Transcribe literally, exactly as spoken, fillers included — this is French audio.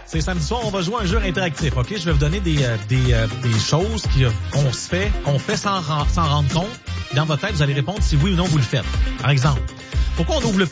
C'est samedi soir, on va jouer à un jeu interactif, OK? Je vais vous donner des, euh, des, euh, des choses qui, euh, qu'on se fait, qu'on fait sans, sans rendre compte. Dans votre tête, vous allez répondre si oui ou non vous le faites. Par exemple, pourquoi on ouvre le